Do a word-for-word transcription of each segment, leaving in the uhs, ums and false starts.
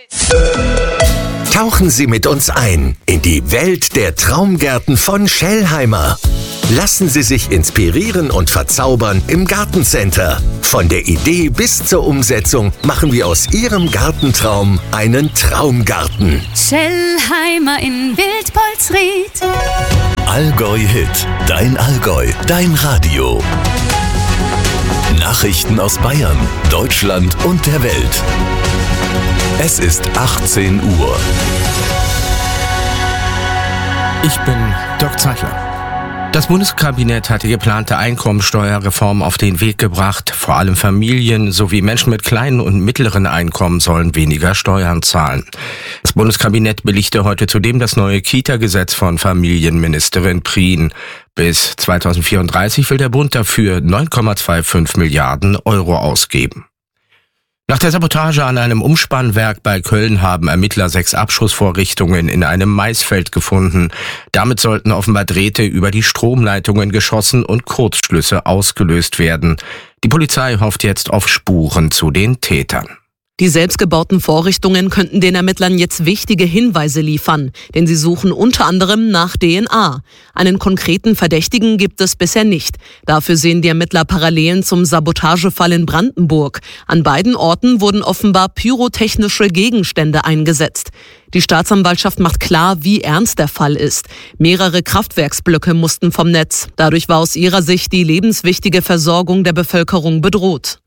Tauchen Sie mit uns ein in die Welt der Traumgärten von Schellheimer. Lassen Sie sich inspirieren und verzaubern im Gartencenter. Von der Idee bis zur Umsetzung machen wir aus Ihrem Gartentraum einen Traumgarten. Schellheimer in Wildpolsried. Allgäu Hit, dein Allgäu, dein Radio. Nachrichten aus Bayern, Deutschland und der Welt. Es ist achtzehn Uhr. Ich bin Dirk Zeichler. Das Bundeskabinett hat die geplante Einkommensteuerreform auf den Weg gebracht. Vor allem Familien sowie Menschen mit kleinen und mittleren Einkommen sollen weniger Steuern zahlen. Das Bundeskabinett billigte heute zudem das neue Kita-Gesetz von Familienministerin Prien. Bis zweitausendvierunddreißig will der Bund dafür neun Komma fünfundzwanzig Milliarden Euro ausgeben. Nach der Sabotage an einem Umspannwerk bei Köln haben Ermittler sechs Abschussvorrichtungen in einem Maisfeld gefunden. Damit sollten offenbar Drähte über die Stromleitungen geschossen und Kurzschlüsse ausgelöst werden. Die Polizei hofft jetzt auf Spuren zu den Tätern. Die selbstgebauten Vorrichtungen könnten den Ermittlern jetzt wichtige Hinweise liefern, denn sie suchen unter anderem nach D N A. Einen konkreten Verdächtigen gibt es bisher nicht. Dafür sehen die Ermittler Parallelen zum Sabotagefall in Brandenburg. An beiden Orten wurden offenbar pyrotechnische Gegenstände eingesetzt. Die Staatsanwaltschaft macht klar, wie ernst der Fall ist. Mehrere Kraftwerksblöcke mussten vom Netz. Dadurch war aus ihrer Sicht die lebenswichtige Versorgung der Bevölkerung bedroht.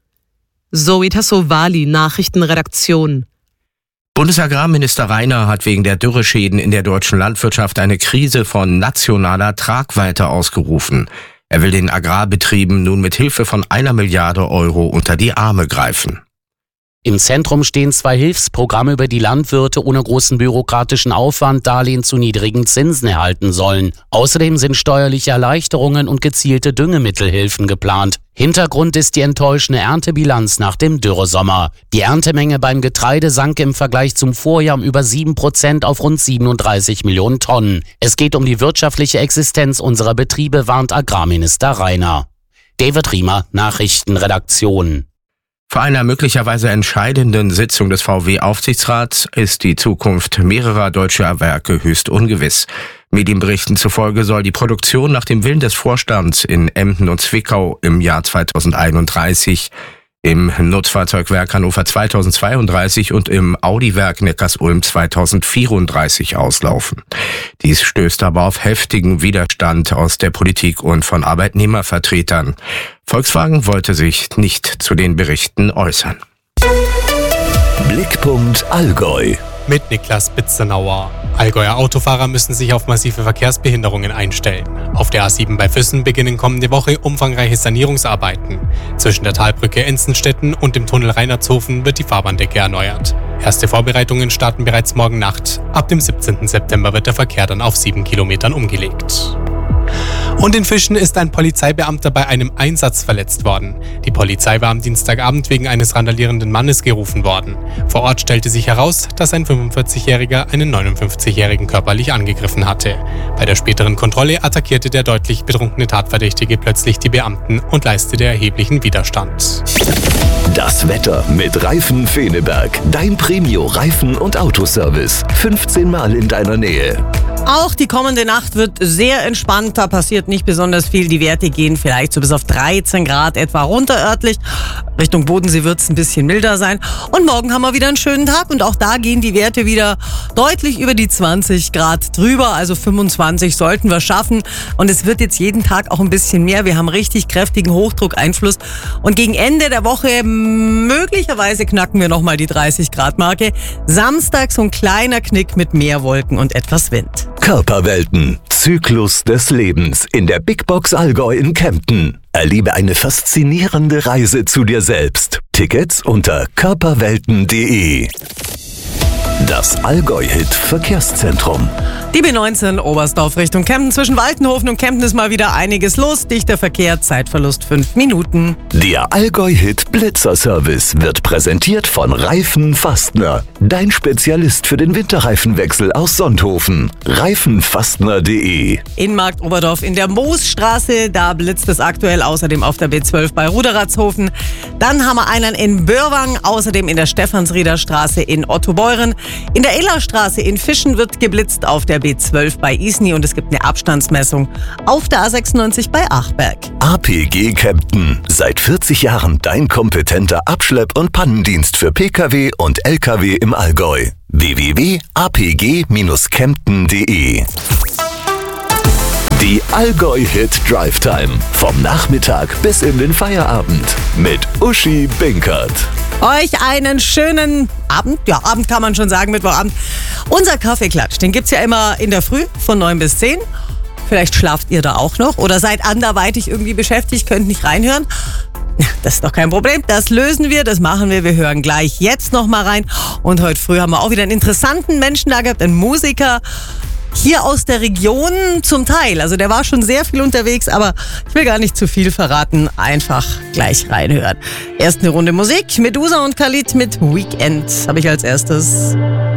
Zoe Tassovali, Nachrichtenredaktion. Bundesagrarminister Rainer hat wegen der Dürreschäden in der deutschen Landwirtschaft eine Krise von nationaler Tragweite ausgerufen. Er will den Agrarbetrieben nun mit Hilfe von einer Milliarde Euro unter die Arme greifen. Im Zentrum stehen zwei Hilfsprogramme, über die Landwirte ohne großen bürokratischen Aufwand Darlehen zu niedrigen Zinsen erhalten sollen. Außerdem sind steuerliche Erleichterungen und gezielte Düngemittelhilfen geplant. Hintergrund ist die enttäuschende Erntebilanz nach dem Dürresommer. Die Erntemenge beim Getreide sank im Vergleich zum Vorjahr um über sieben Prozent auf rund siebenunddreißig Millionen Tonnen. Es geht um die wirtschaftliche Existenz unserer Betriebe, warnt Agrarminister Rainer. David Riemer, Nachrichtenredaktion. Vor einer möglicherweise entscheidenden Sitzung des V W-Aufsichtsrats ist die Zukunft mehrerer deutscher Werke höchst ungewiss. Medienberichten zufolge soll die Produktion nach dem Willen des Vorstands in Emden und Zwickau im Jahr zweitausendeinunddreißig, im Nutzfahrzeugwerk Hannover zweitausendzweiunddreißig und im Audi-Werk Neckarsulm zweitausendvierunddreißig auslaufen. Dies stößt aber auf heftigen Widerstand aus der Politik und von Arbeitnehmervertretern. Volkswagen wollte sich nicht zu den Berichten äußern. Blickpunkt Allgäu. Mit Niklas Bitzenauer. Allgäuer Autofahrer müssen sich auf massive Verkehrsbehinderungen einstellen. Auf der A sieben bei Füssen beginnen kommende Woche umfangreiche Sanierungsarbeiten. Zwischen der Talbrücke Enzenstetten und dem Tunnel Reinhardshofen wird die Fahrbahndecke erneuert. Erste Vorbereitungen starten bereits morgen Nacht. Ab dem siebzehnten September wird der Verkehr dann auf sieben Kilometern umgelegt. Und in Fischen ist ein Polizeibeamter bei einem Einsatz verletzt worden. Die Polizei war am Dienstagabend wegen eines randalierenden Mannes gerufen worden. Vor Ort stellte sich heraus, dass ein fünfundvierzigjähriger einen neunundfünfzigjährigen körperlich angegriffen hatte. Bei der späteren Kontrolle attackierte der deutlich betrunkene Tatverdächtige plötzlich die Beamten und leistete erheblichen Widerstand. Das Wetter mit Reifen Feneberg. Dein Premio-Reifen- und Autoservice. fünfzehn Mal in deiner Nähe. Auch die kommende Nacht wird sehr entspannt, da passiert nicht besonders viel. Die Werte gehen vielleicht so bis auf dreizehn Grad etwa runter örtlich. Richtung Bodensee wird es ein bisschen milder sein. Und morgen haben wir wieder einen schönen Tag und auch da gehen die Werte wieder deutlich über die zwanzig Grad drüber. Also fünfundzwanzig sollten wir schaffen. Und es wird jetzt jeden Tag auch ein bisschen mehr. Wir haben richtig kräftigen Hochdruckeinfluss. Und gegen Ende der Woche möglicherweise knacken wir nochmal die dreißig Grad Marke. Samstag so ein kleiner Knick mit mehr Wolken und etwas Wind. Körperwelten. Zyklus des Lebens in der Big Box Allgäu in Kempten. Erlebe eine faszinierende Reise zu dir selbst. Tickets unter körperwelten punkt de. Das Allgäu-Hit Verkehrszentrum. Die B neunzehn Oberstdorf Richtung Kempten. Zwischen Waltenhofen und Kempten ist mal wieder einiges los. Dichter Verkehr, Zeitverlust fünf Minuten. Der Allgäu-Hit Blitzer-Service wird präsentiert von Reifen Fastner. Dein Spezialist für den Winterreifenwechsel aus Sonthofen. reifenfastner punkt de. In Markt Oberdorf in der Moosstraße, da blitzt es aktuell, außerdem auf der B zwölf bei Ruderatshofen. Dann haben wir einen in Börwang, außerdem in der Stephansrieder Straße in Ottobeuren. In der Illerstraße in Fischen wird geblitzt auf der B zwölf bei Isny und es gibt eine Abstandsmessung auf der A sechsundneunzig bei Achberg. A P G Kempten. Seit vierzig Jahren dein kompetenter Abschlepp- und Pannendienst für Pkw und Lkw im Allgäu. w w w punkt a p g dash kempten punkt de. Die Allgäu-Hit Drive Time. Vom Nachmittag bis in den Feierabend. Mit Uschi Binkert. Euch einen schönen Abend. Ja, Abend kann man schon sagen, Mittwochabend. Unser Kaffeeklatsch, den gibt's ja immer in der Früh von neun bis zehn. Vielleicht schlaft ihr da auch noch oder seid anderweitig irgendwie beschäftigt, könnt nicht reinhören. Das ist doch kein Problem. Das lösen wir, das machen wir. Wir hören gleich jetzt noch mal rein. Und heute früh haben wir auch wieder einen interessanten Menschen da gehabt, einen Musiker. Hier aus der Region zum Teil. Also der war schon sehr viel unterwegs, aber ich will gar nicht zu viel verraten. Einfach gleich reinhören. Erst eine Runde Musik. Medusa und Khalid mit Weekend habe ich als erstes.